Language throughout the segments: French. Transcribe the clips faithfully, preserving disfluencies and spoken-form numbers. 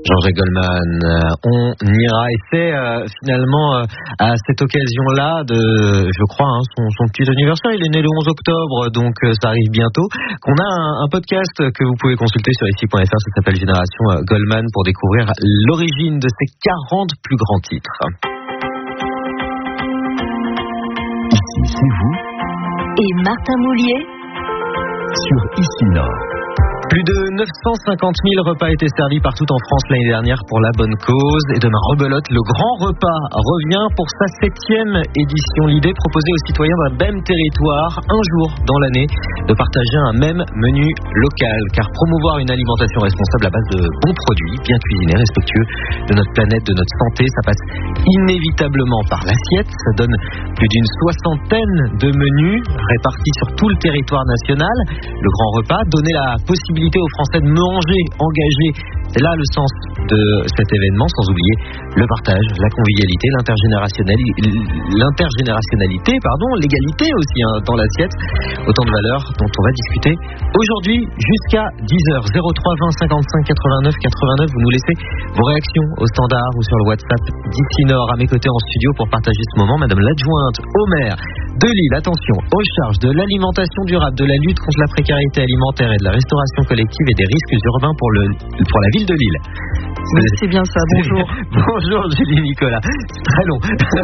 Jean-Jacques Goldman, on ira et c'est euh, finalement euh, à cette occasion-là de, je crois, hein, son, son petit anniversaire, il est né le onze octobre, donc euh, ça arrive bientôt, qu'on a un, un podcast que vous pouvez consulter sur ici point f r, ça s'appelle Génération Goldman, pour découvrir l'origine de ces quarante plus grands titres. Ici, c'est vous. Et Martin Moulier sur Ici Nord. Plus de neuf cent cinquante mille repas étaient servis partout en France l'année dernière pour la bonne cause. Et demain, rebelote, le grand repas revient pour sa septième édition. L'idée, proposer aux citoyens d'un même territoire, un jour dans l'année, de partager un même menu local. Car promouvoir une alimentation responsable à base de bons produits, bien cuisinés, respectueux de notre planète, de notre santé, ça passe inévitablement par l'assiette. Ça donne plus d'une soixantaine de menus répartis sur tout le territoire national. Le grand repas, donner la possibilité aux Français de manger engagés, c'est là le sens de cet événement, sans oublier le partage, la convivialité, l'intergénérationnalité, l'intergénérationnalité pardon, l'égalité aussi hein, dans l'assiette. Autant de valeurs dont on va discuter aujourd'hui jusqu'à dix heures. zéro trois vingt cinquante-cinq quatre-vingt-neuf quatre-vingt-neuf. Vous nous laissez vos réactions au standard ou sur le WhatsApp d'Ici Nord. À mes côtés en studio pour partager ce moment, Madame l'adjointe au maire de Lille, attention, aux charges de l'alimentation durable, de la lutte contre la précarité alimentaire et de la restauration collective et des risques urbains pour, le, pour la ville de Lille. Oui, c'est bien ça, bonjour. Bonjour Julie Nicolas, c'est très long.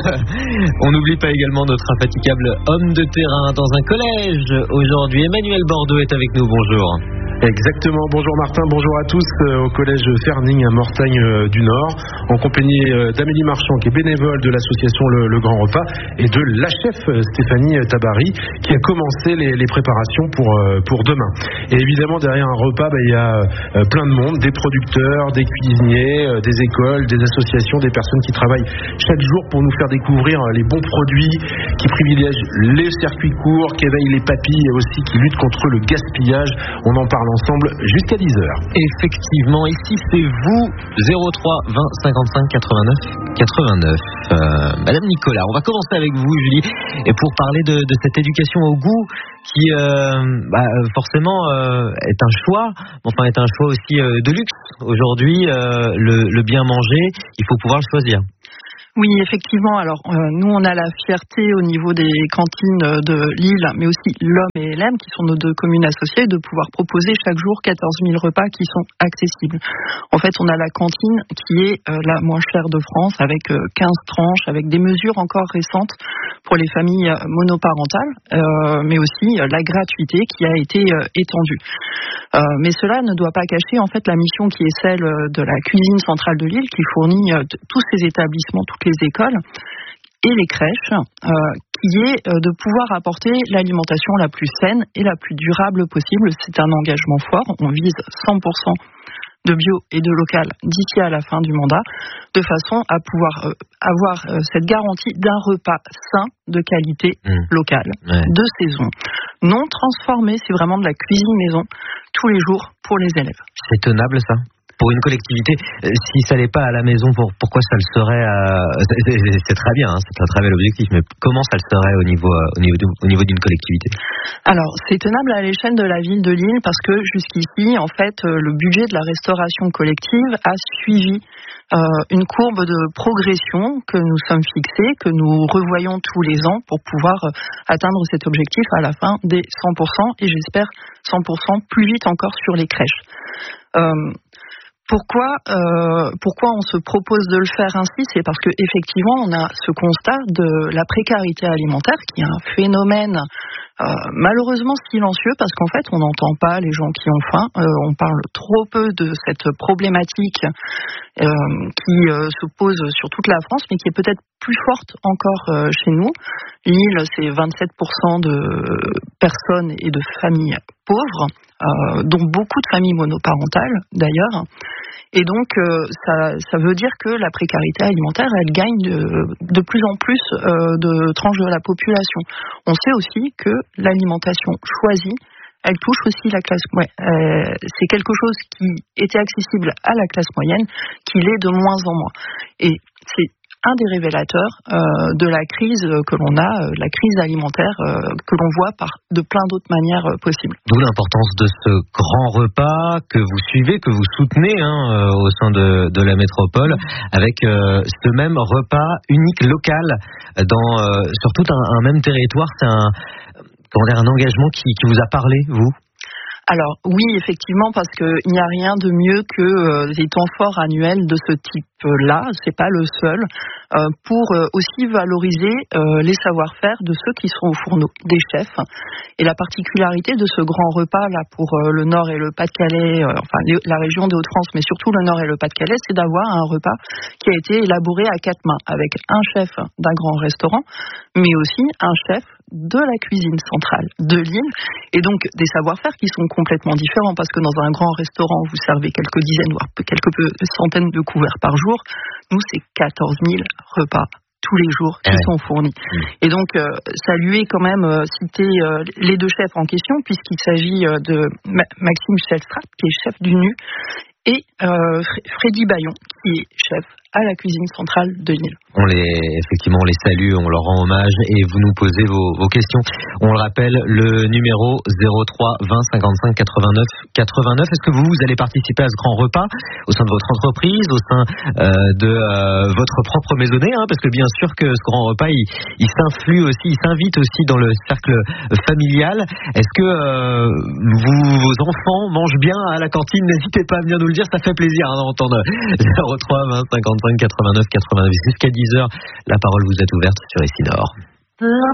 On n'oublie pas également notre infatigable homme de terrain dans un collège aujourd'hui. Emmanuel Bordeaux est avec nous, bonjour. Exactement, bonjour Martin, bonjour à tous euh, au collège Ferning à Mortagne euh, du Nord, en compagnie euh, d'Amélie Marchand qui est bénévole de l'association Le, Le Grand Repas et de la chef euh, Stéphanie Tabary qui a commencé les, les préparations pour, euh, pour demain. Et évidemment derrière un repas, bah, il y a euh, plein de monde, des producteurs, des cuisiniers, euh, des écoles, des associations, des personnes qui travaillent chaque jour pour nous faire découvrir euh, les bons produits, qui privilègent les circuits courts, qui éveillent les papilles et aussi qui luttent contre le gaspillage. On en parle ensemble jusqu'à dix heures. Effectivement, ici c'est vous, zéro trois vingt cinquante-cinq quatre-vingt-neuf quatre-vingt-neuf. Euh, Madame Nicolas, on va commencer avec vous Julie, et pour parler de, de cette éducation au goût qui euh, bah, forcément euh, est un choix, enfin est un choix aussi euh, de luxe. Aujourd'hui, euh, le, le bien manger, il faut pouvoir le choisir. Oui, effectivement. Alors, euh, nous, on a la fierté au niveau des cantines de Lille, mais aussi l'Homme et L M, qui sont nos deux communes associées, de pouvoir proposer chaque jour quatorze mille repas qui sont accessibles. En fait, on a la cantine qui est euh, la moins chère de France, avec euh, quinze tranches, avec des mesures encore récentes pour les familles monoparentales, euh, mais aussi euh, la gratuité qui a été euh, étendue. Euh, mais cela ne doit pas cacher en fait la mission qui est celle de la cuisine centrale de Lille, qui fournit euh, t- tous ces établissements, toutes les écoles et les crèches, euh, qui est euh, de pouvoir apporter l'alimentation la plus saine et la plus durable possible. C'est un engagement fort. On vise cent pour cent de bio et de local d'ici à la fin du mandat, de façon à pouvoir euh, avoir euh, cette garantie d'un repas sain, de qualité, mmh. locale, ouais. de saison, non transformé. C'est vraiment de la cuisine maison tous les jours pour les élèves. C'est tenable ça ? Pour une collectivité, si ça n'est pas à la maison, pour, pourquoi ça le serait à... c'est, c'est, c'est très bien, hein, c'est un très bel objectif, mais comment ça le serait au niveau, au niveau, de, au niveau d'une collectivité ? Alors, c'est tenable à l'échelle de la ville de Lille parce que jusqu'ici, en fait, le budget de la restauration collective a suivi euh, une courbe de progression que nous sommes fixés, que nous revoyons tous les ans pour pouvoir atteindre cet objectif à la fin des cent pour cent et j'espère cent pour cent plus vite encore sur les crèches. Euh, Pourquoi, euh, pourquoi on se propose de le faire ainsi ? C'est parce que effectivement, on a ce constat de la précarité alimentaire, qui est un phénomène euh, malheureusement silencieux, parce qu'en fait, on n'entend pas les gens qui ont faim. Euh, on parle trop peu de cette problématique euh, qui euh, se pose sur toute la France, mais qui est peut-être plus forte encore euh, chez nous. Lille, c'est vingt-sept pour cent de personnes et de familles pauvres, euh, dont beaucoup de familles monoparentales d'ailleurs. Et donc, euh, ça, ça veut dire que la précarité alimentaire, elle gagne de, de plus en plus euh, de tranches de la population. On sait aussi que l'alimentation choisie, elle touche aussi la classe moyenne. Euh, c'est quelque chose qui était accessible à la classe moyenne, qui l'est de moins en moins. Et c'est un des révélateurs euh, de la crise que l'on a, euh, la crise alimentaire euh, que l'on voit par de plein d'autres manières euh, possibles. D'où l'importance de ce grand repas que vous suivez, que vous soutenez hein, euh, au sein de, de la métropole, avec euh, ce même repas unique local dans euh, sur tout un, un même territoire. C'est un, comment dire, un engagement qui, qui vous a parlé, vous ? Alors oui, effectivement, parce qu'il n'y a rien de mieux que euh, les temps forts annuels de ce type-là, c'est pas le seul, euh, pour euh, aussi valoriser euh, les savoir-faire de ceux qui sont au fourneau, des chefs. Et la particularité de ce grand repas-là pour euh, le Nord et le Pas-de-Calais, euh, enfin les, la région des Hauts-de-France, mais surtout le Nord et le Pas-de-Calais, c'est d'avoir un repas qui a été élaboré à quatre mains, avec un chef d'un grand restaurant, mais aussi un chef de la cuisine centrale de l'île, et donc des savoir-faire qui sont complètement différents, parce que dans un grand restaurant, vous servez quelques dizaines, voire quelques centaines de couverts par jour. Nous, c'est quatorze mille repas tous les jours qui sont fournis. Et donc, euh, saluer quand même, euh, citer euh, les deux chefs en question, puisqu'il s'agit euh, de Ma- Maxime Schellstraat, qui est chef du N U, et euh, Freddy Bayon, qui est chef à la cuisine centrale de l'île. On les, effectivement, on les salue, on leur rend hommage et vous nous posez vos, vos questions. On le rappelle, le numéro zéro trois vingt cinquante-cinq quatre-vingt-neuf quatre-vingt-neuf. Est-ce que vous, vous allez participer à ce grand repas au sein de votre entreprise, au sein euh, de euh, votre propre maisonnée, hein, parce que bien sûr que ce grand repas, il, il s'influe aussi, il s'invite aussi dans le cercle familial. Est-ce que euh, vous, vos enfants mangent bien à la cantine? N'hésitez pas à venir nous le dire, ça fait plaisir hein, d'entendre zéro trois vingt cinquante-cinq quatre-vingt-neuf quatre-vingt-neuf jusqu'à dix heures. La parole vous est ouverte sur Ici Nord.